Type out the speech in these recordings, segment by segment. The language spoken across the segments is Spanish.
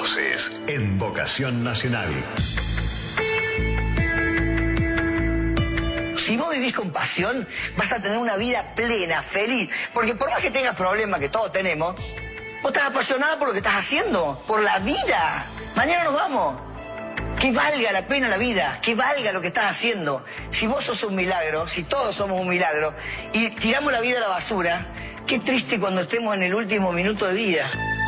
voces en Vocación Nacional. Si vos vivís con pasión, vas a tener una vida plena, feliz. Porque por más que tengas problemas, que todos tenemos, vos estás apasionada por lo que estás haciendo, por la vida. Mañana nos vamos. Que valga la pena la vida, que valga lo que estás haciendo. Si vos sos un milagro, si todos somos un milagro, y tiramos la vida a la basura, qué triste cuando estemos en el último minuto de vida.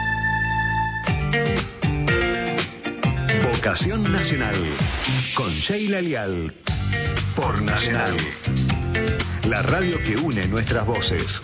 Vocación Nacional, con Sheila Lial, por Nacional, la radio que une nuestras voces.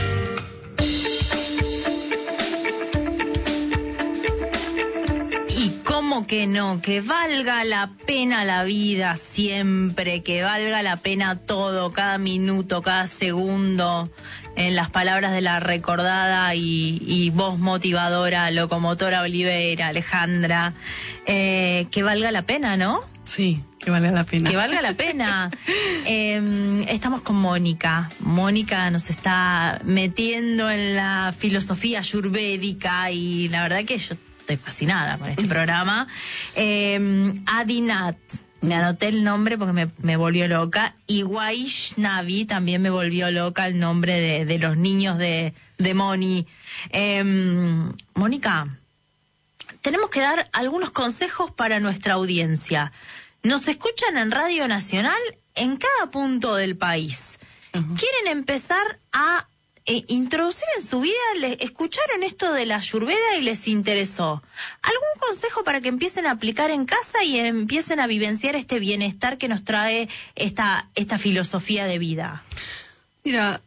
¿Cómo que no? Que valga la pena la vida siempre, que valga la pena todo, cada minuto, cada segundo, en las palabras de la recordada y voz motivadora, locomotora Oliveira, Alejandra, que valga la pena, ¿no? Sí, que valga la pena. Que valga la pena. Estamos con Mónica. Mónica nos está metiendo en la filosofía ayurvédica y la verdad que yo estoy fascinada con este programa. Adinath, me anoté el nombre porque me volvió loca. Y Vaishnavi también me volvió loca el nombre de los niños de Moni. Mónica, tenemos que dar algunos consejos para nuestra audiencia. Nos escuchan en Radio Nacional en cada punto del país. Quieren empezar a introducir en su vida, escucharon esto de la ayurveda y les interesó. ¿Algún consejo para que empiecen a aplicar en casa y empiecen a vivenciar este bienestar que nos trae esta filosofía de vida? Mira,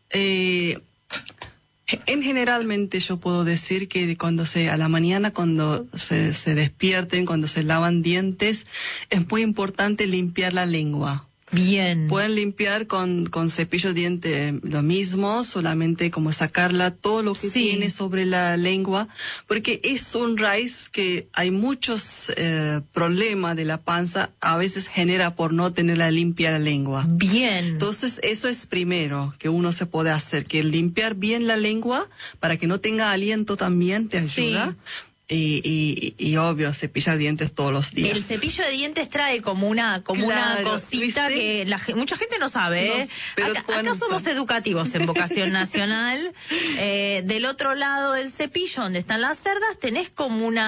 generalmente yo puedo decir que a la mañana cuando se despierten, cuando se lavan dientes, es muy importante limpiar la lengua. Bien. Pueden limpiar con cepillo de diente lo mismo, solamente como sacarla todo lo que tiene sobre la lengua, porque es un raíz que hay muchos problemas de la panza, a veces genera por no tenerla limpia la lengua. Bien. Entonces eso es primero que uno se puede hacer, que limpiar bien la lengua para que no tenga aliento también te ayuda. Sí. Y obvio, cepillar dientes todos los días. El cepillo de dientes trae como una cosita, ¿viste? Que mucha gente no sabe, ¿eh? Acá somos educativos en Vocación Nacional. Del otro lado del cepillo, donde están las cerdas, tenés como un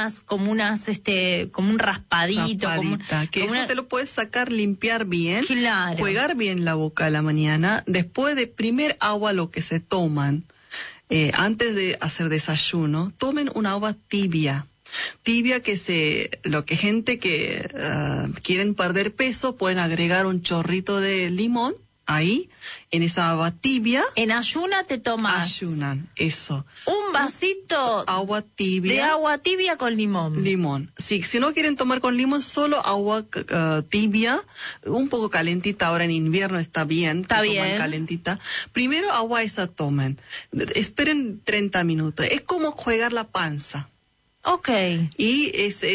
raspadito. Te lo puedes sacar, limpiar bien. Claro. Jugar bien la boca a la mañana. Después de primer agua, lo que se toman. Antes de hacer desayuno, tomen una agua tibia. Tibia gente que quieren perder peso, pueden agregar un chorrito de limón ahí, en esa agua tibia. En ayuna te tomas. Ayunan, eso. Un vasito agua tibia. De agua tibia con limón. Limón. Sí, si no quieren tomar con limón, solo agua tibia, un poco calentita. Ahora en invierno está bien. Está bien. Toman calentita. Primero agua esa tomen. Esperen 30 minutos. Es como jugar la panza. Okay. Y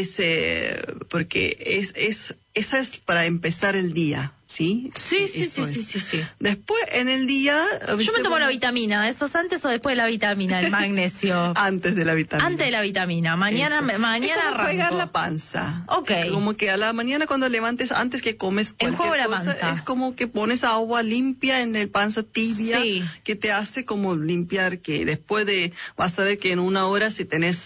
porque esa es para empezar el día. ¿Sí? Sí. Después, en el día... Yo me tomo la vitamina. ¿Eso es antes o después de la vitamina, el magnesio? Antes de la vitamina. Antes de la vitamina. Mañana es como arranco. pegar la panza. Ok. Como que a la mañana cuando levantes, antes que comes cualquier cosa, es como que pones agua limpia en el panza tibia, que te hace como limpiar, que después vas a ver que en una hora, si tenés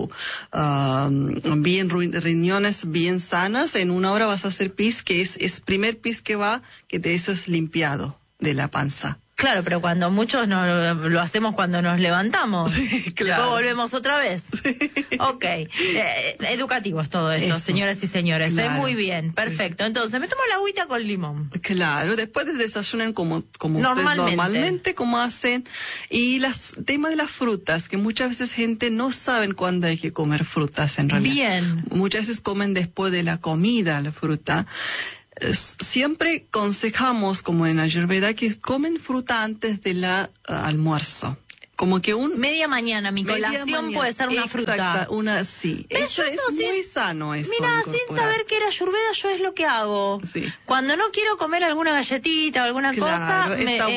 riñones bien sanas, en una hora vas a hacer pis, que es primer pis que de eso es limpiado de la panza. Claro, pero cuando muchos lo hacemos cuando nos levantamos. Sí, claro. Después volvemos otra vez. Ok. Educativo es todo esto, señoras y señores. Claro. Muy bien, perfecto. Entonces, me tomo la agüita con limón. Claro, después de desayunan como normalmente como hacen. Y tema de las frutas, que muchas veces gente no saben cuándo hay que comer frutas en realidad. Bien. Muchas veces comen después de la comida la fruta. Siempre aconsejamos, como en Ayurveda, que comen fruta antes del almuerzo. como que media mañana, mi colación puede ser una fruta. Sí. Eso es muy sano eso. Mira, sin saber que era Ayurveda, yo es lo que hago. Sí. Cuando no quiero comer alguna galletita o alguna cosa,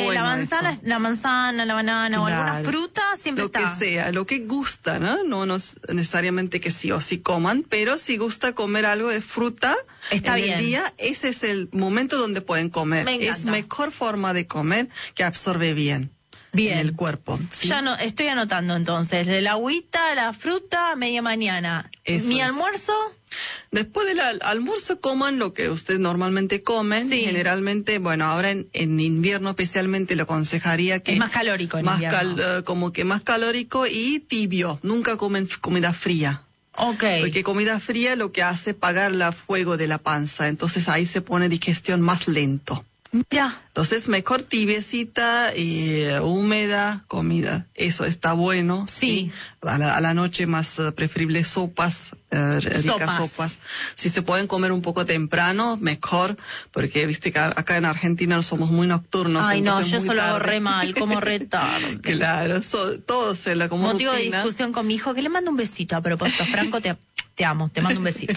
la manzana, la banana o alguna fruta, siempre está. Lo que sea, lo que gusta, ¿no? No necesariamente que sí o sí coman, pero si gusta comer algo de fruta está en bien. el día, ese es el momento donde pueden comer. Es mejor forma de comer que absorbe bien. En el cuerpo. ¿Sí? Ya no, estoy anotando entonces. De la agüita, la fruta, media mañana. ¿Mi almuerzo? Después del almuerzo coman lo que ustedes normalmente comen. Sí. Generalmente, bueno, ahora en invierno especialmente lo aconsejaría que... Es más calórico en invierno. Como que más calórico y tibio. Nunca comen comida fría. Okay. Porque comida fría lo que hace es apagar el fuego de la panza. Entonces ahí se pone digestión más lento. Ya. Entonces, mejor tibiecita y húmeda comida. Eso está bueno. Sí. A la noche más preferible sopas, ricas sopas. Si se pueden comer un poco temprano, mejor. Porque viste que acá en Argentina somos muy nocturnos. Ay, no, yo eso lo hago re mal, como re tarde. Claro, todo se la como motivo rutina. De discusión con mi hijo, que le mando un besito a propósito. Franco, te amo, te mando un besito.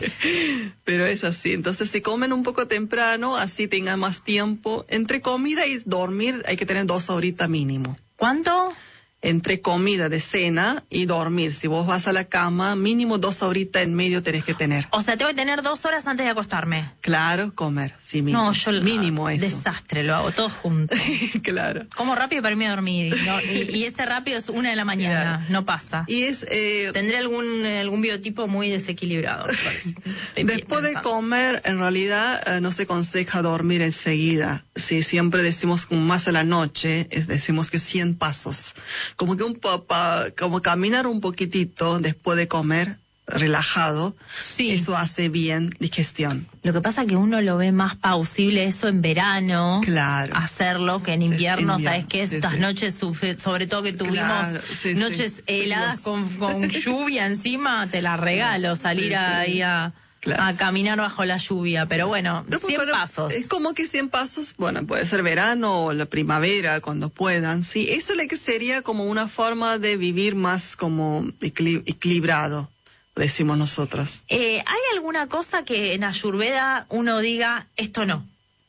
Pero es así, entonces si comen un poco temprano, así tengan más tiempo. Entre comida y dormir hay que tener 2 horitas mínimo. ¿Cuánto? Entre comida de cena y dormir. Si vos vas a la cama, mínimo 2 horitas en medio tenés que tener. O sea, tengo que tener 2 horas antes de acostarme. Claro, comer, sí, mínimo. No, yo mínimo eso. Desastre, lo hago todo junto. Claro. Como rápido para irme a dormir. ¿No? Y ese rápido es 1 de la mañana, claro. No pasa. Y es tendré algún biotipo muy desequilibrado. Después de comer, en realidad no se aconseja dormir enseguida. Si siempre decimos más a la noche, decimos que 100 pasos. Como que como caminar un poquitito después de comer, relajado, sí. Eso hace bien digestión. Lo que pasa es que uno lo ve más plausible eso en verano, claro. Hacerlo, que en invierno, ¿sabes qué? Estas noches, sobre todo que tuvimos noches heladas con lluvia encima, te la regalo, salir ahí a caminar bajo la lluvia, pero bueno, 100 pasos. Es como que 100 pasos, bueno, puede ser verano o la primavera, cuando puedan, sí. Eso sería como una forma de vivir más como equilibrado, decimos nosotros. ¿Hay alguna cosa que en Ayurveda uno diga, esto no?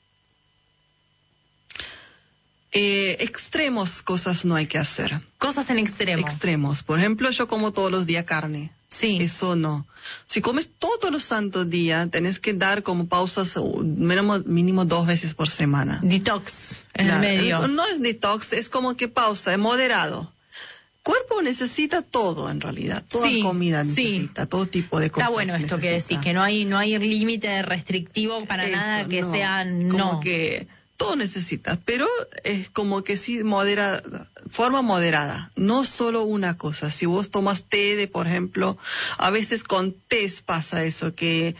Extremos, cosas no hay que hacer. Cosas en extremos. Extremos. Por ejemplo, yo como todos los días carne. Sí. Eso no. Si comes todos los santos días, tenés que dar como pausas mínimo 2 veces por semana. Detox en el medio. No es detox, es como que pausa, es moderado. Cuerpo necesita todo en realidad, toda comida necesita, todo tipo de cosas. Está bueno esto que decís, que no hay límite restrictivo para nada que sea como que todo necesitas, pero es como que sí forma moderada, no solo una cosa. Si vos tomas té por ejemplo, a veces con té pasa eso, que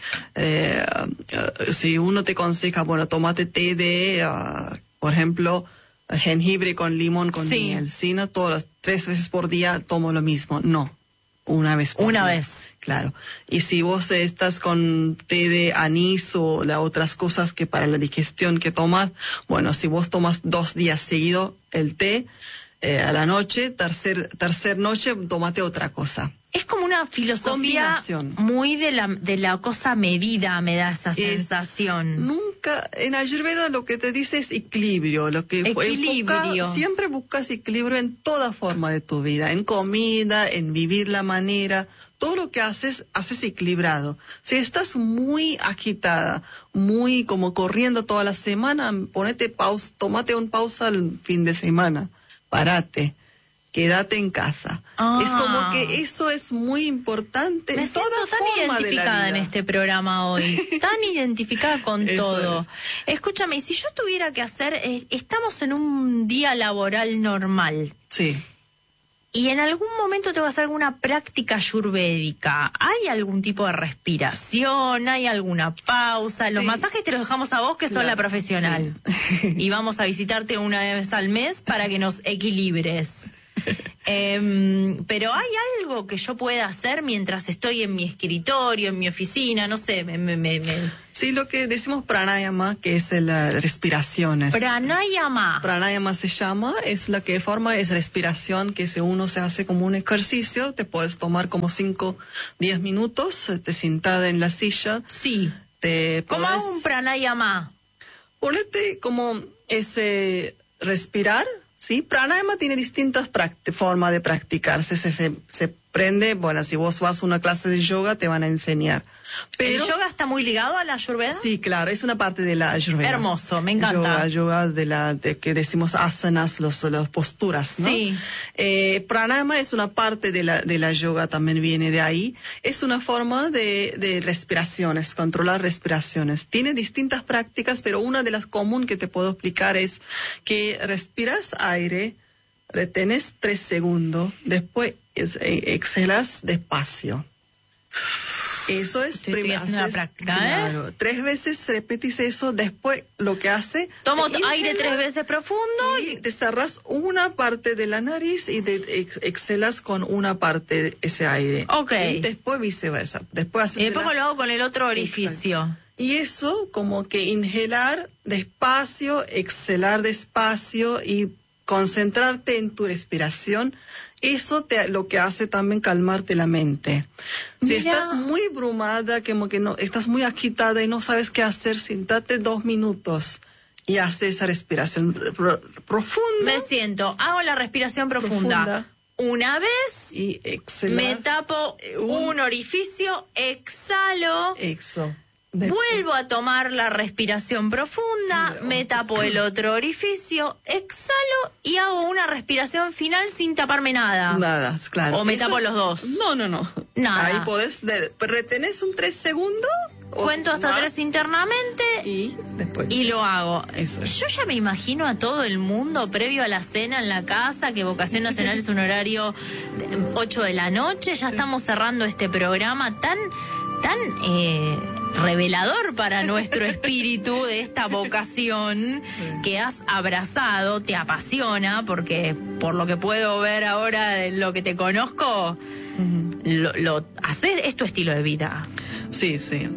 si uno te aconseja, bueno, tomate té de, por ejemplo, jengibre con limón con miel, ¿sí? No todas las 3 veces por día tomo lo mismo, no. Una vez por día. Vez. Claro. Y si vos estás con té de anís o las otras cosas que para la digestión que tomas, bueno, si vos tomas 2 días seguidos el té, a la noche, tercer noche, tómate otra cosa. Es como una filosofía muy de la cosa medida, me da esa sensación. Nunca, en Ayurveda lo que te dice es equilibrio. Siempre buscas equilibrio en toda forma de tu vida, en comida, en vivir la manera. Todo lo que haces equilibrado. Si estás muy agitada, muy como corriendo toda la semana, tómate un pausa el fin de semana. Párate. Quédate en casa. Es como que eso es muy importante en toda forma de la vida. Me siento tan identificada en este programa hoy, tan identificada con todo. Escúchame, y si yo tuviera que hacer, estamos en un día laboral normal. Sí. Y en algún momento te vas a hacer alguna práctica ayurvédica. ¿Hay algún tipo de respiración? ¿Hay alguna pausa? Los masajes te los dejamos a vos, que sos la profesional. Sí. Y vamos a visitarte una vez al mes para que nos equilibres. Pero ¿hay algo que yo pueda hacer mientras estoy en mi escritorio, en mi oficina? No sé, Sí, lo que decimos pranayama, que es la respiraciones. Pranayama Se llama, es la que forma es respiración, que si uno se hace como un ejercicio, te puedes tomar como 5, 10 minutos, te sentada en la silla. Sí. ¿Cómo hago un pranayama? Ponete como ese respirar, ¿sí? Pranayama tiene distintas formas de practicarse, se prende, bueno, si vos vas a una clase de yoga te van a enseñar. Pero, ¿el yoga está muy ligado a la Ayurveda? Sí, claro, es una parte de la Ayurveda. Hermoso, me encanta. Yoga de que decimos asanas, las posturas, ¿no? Sí. Pranayama es una parte de la yoga, también viene de ahí. Es una forma de respiraciones, controlar respiraciones. Tiene distintas prácticas, pero una de las comunes que te puedo explicar es que respiras aire, retenes 3 segundos, después exhalas despacio. Eso es Estoy haciendo la práctica, claro, 3 veces repetís eso, después lo que hace... Tomo aire 3 veces profundo y te cerras una parte de la nariz y exhalas con una parte de ese aire. Ok. Y después viceversa. Después lo hago con el otro orificio. Exacto. Y eso como que inhalar despacio, exhalar despacio y concentrarte en tu respiración, eso lo que hace también calmarte la mente. Si estás muy brumada, como que no, estás muy agitada y no sabes qué hacer, siéntate 2 minutos y hace esa respiración profunda. Me siento, hago la respiración profunda. Una vez y exhala, me tapo un orificio, exhalo. Vuelvo a tomar la respiración profunda, me tapo el otro orificio, exhalo y hago una respiración final sin taparme nada. Nada, claro. ¿O me tapo los dos? No. Nada. Ahí podés retenés un 3 segundos. Cuento hasta 3 internamente y después lo hago. Eso es. Yo ya me imagino a todo el mundo previo a la cena en la casa, que Vocación Nacional es un horario 8 de la noche, ya estamos cerrando este programa tan revelador para nuestro espíritu de esta vocación que has abrazado, te apasiona, porque por lo que puedo ver ahora de lo que te conozco, lo haces, es tu estilo de vida. Sí.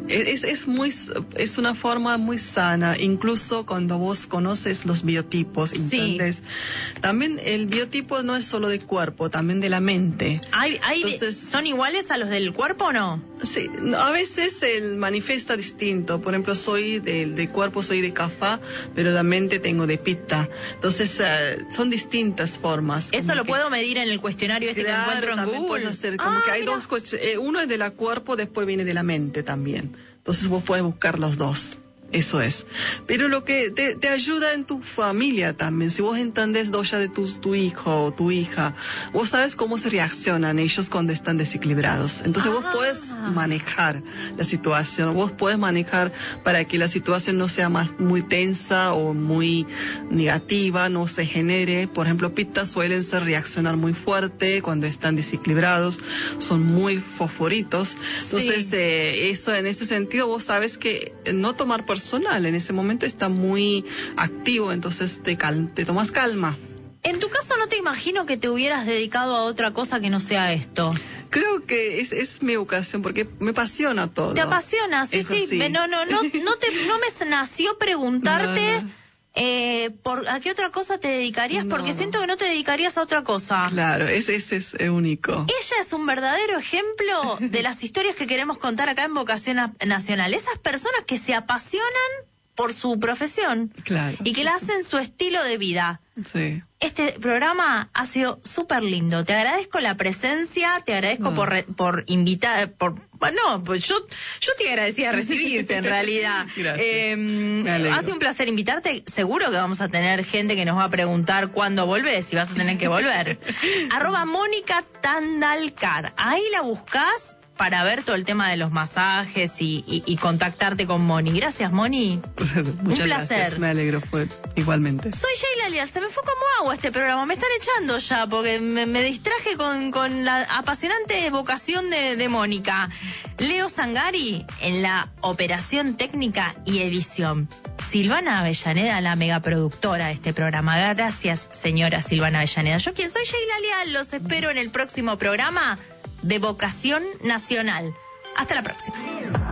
Es una forma muy sana, incluso cuando vos conoces los biotipos, ¿entendés? También el biotipo no es solo de cuerpo, también de la mente. Entonces, ¿son iguales a los del cuerpo o no? Sí, a veces él manifiesta distinto. Por ejemplo, soy de cuerpo, soy de Kapha, pero de mente tengo de Pitta. Entonces, son distintas formas. ¿Eso lo puedo medir en el cuestionario que encuentro en Google? Puedes hacer como que hay dos cuestiones. Uno es de la cuerpo, después viene de la mente también. Entonces, vos puedes buscar los dos. Eso es. Pero lo que te ayuda en tu familia también, si vos entendés dosha de tu hijo o tu hija, vos sabes cómo se reaccionan ellos cuando están desequilibrados. Entonces vos podés manejar la situación, vos podés manejar para que la situación no sea muy tensa o muy negativa, no se genere. Por ejemplo, Pitta suelen reaccionar muy fuerte cuando están desequilibrados, son muy fosforitos. Entonces, eso en ese sentido vos sabes que no tomar personal en ese momento está muy activo, entonces te tomas calma. En tu caso no te imagino que te hubieras dedicado a otra cosa que no sea esto. Creo que es mi vocación porque me apasiona todo. ¿Te apasiona? Sí. No me nació preguntarte ¿a qué otra cosa te dedicarías? Porque siento que no te dedicarías a otra cosa. Claro, ese es único. Ella es un verdadero ejemplo de las historias que queremos contar acá en Vocación Nacional. Esas personas que se apasionan por su profesión. Claro. Y que la hacen su estilo de vida. Sí. Este programa ha sido súper lindo. Te agradezco la presencia, te agradezco por invitar, pues yo te agradecía recibirte en realidad. Gracias. Ha sido un placer invitarte. Seguro que vamos a tener gente que nos va a preguntar cuándo volvés, si vas a tener que volver. @Mónica Tandalcar. Ahí la buscás para ver todo el tema de los masajes y contactarte con Moni. Gracias, Moni. Muchas un placer. Gracias, me alegro, fue igualmente. Soy Sheila Lial, se me fue como agua este programa, me están echando ya porque me distraje con la apasionante vocación de Mónica. Leo Zangari en la operación técnica y edición. Silvana Avellaneda, la megaproductora de este programa. Gracias, señora Silvana Avellaneda. Yo, quien soy, Sheila Leal, los espero en el próximo programa de Vocación Nacional. Hasta la próxima.